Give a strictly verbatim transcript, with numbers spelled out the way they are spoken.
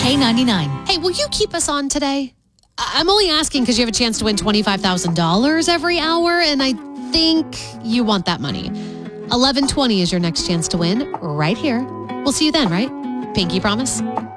K ninety-nine. Hey, will you keep us on today? I- I'm only asking because you have a chance to win twenty-five thousand dollars every hour, and I think you want that money. eleven twenty is your next chance to win right here. We'll see you then, right? Pinky promise?